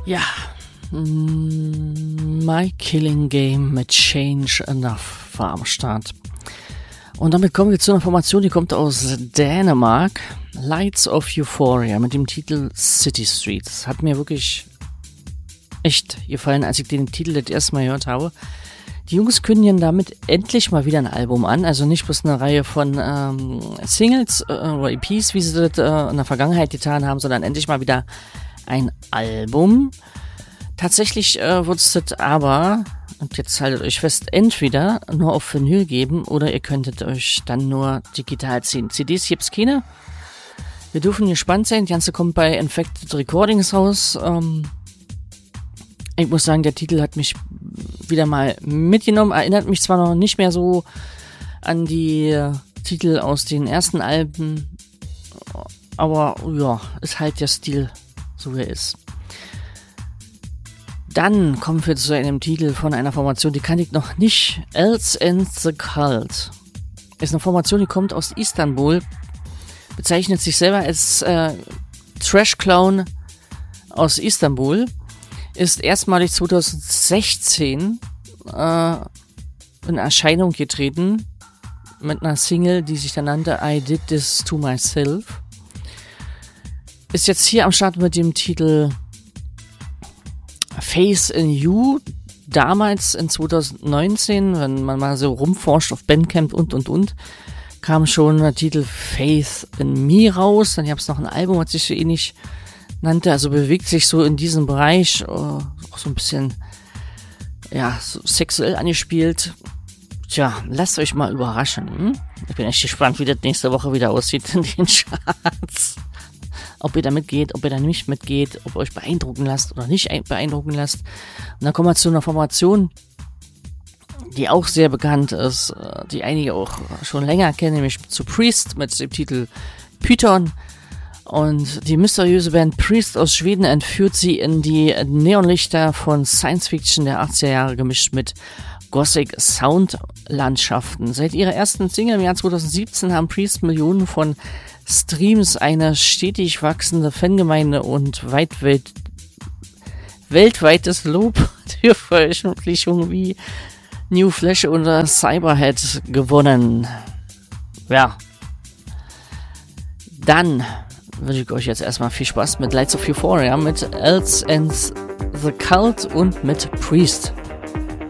Ja, My Killing Game mit Change Enough war am Start. Und damit kommen wir zu einer Formation, die kommt aus Dänemark. Lights of Euphoria mit dem Titel City Street. Das hat mir wirklich echt gefallen, als ich den Titel das erste Mal gehört habe. Die Jungs kündigen damit endlich mal wieder ein Album an, also nicht bloß eine Reihe von Singles oder EPs, wie sie das in der Vergangenheit getan haben, sondern endlich mal wieder ein Album. Tatsächlich wird es das aber, und jetzt haltet euch fest, entweder nur auf Vinyl geben oder ihr könntet euch dann nur digital ziehen. CDs gibt's keine. Wir dürfen gespannt sein. Das Ganze kommt bei Infected Recordings raus. Ich muss sagen, der Titel hat mich wieder mal mitgenommen. Erinnert mich zwar noch nicht mehr so an die Titel aus den ersten Alben, aber ja, ist halt der Stil, so wie er ist. Dann kommen wir zu einem Titel von einer Formation, die kannte ich noch nicht. Else and the Cult. Ist eine Formation, die kommt aus Istanbul. Bezeichnet sich selber als Trash Clown aus Istanbul. Ist erstmalig 2016 in Erscheinung getreten. Mit einer Single, die sich dann nannte I Did This To Myself. Ist jetzt hier am Start mit dem Titel Faith in You, damals in 2019, wenn man mal so rumforscht auf Bandcamp und, kam schon der Titel Faith in Me raus. Dann gab es noch ein Album, was sich so ähnlich nannte, also bewegt sich so in diesem Bereich, auch so ein bisschen, ja, so sexuell angespielt. Tja, lasst euch mal überraschen. Ich bin echt gespannt, wie das nächste Woche wieder aussieht in den Charts. Ob ihr da mitgeht, ob ihr da nicht mitgeht, ob ihr euch beeindrucken lasst oder nicht beeindrucken lasst. Und dann kommen wir zu einer Formation, die auch sehr bekannt ist, die einige auch schon länger kennen, nämlich zu Priest mit dem Titel Python. Und die mysteriöse Band Priest aus Schweden entführt sie in die Neonlichter von Science Fiction der 80er Jahre gemischt mit Gothic Soundlandschaften. Seit ihrer ersten Single im Jahr 2017 haben Priest Millionen von Streams, eine stetig wachsende Fangemeinde und weltweites Lob für Veröffentlichungen wie New Flash oder Cyberhead gewonnen. Ja. Dann wünsche ich euch jetzt erstmal viel Spaß mit Lights of Euphoria, mit Else and the Cult und mit Priest.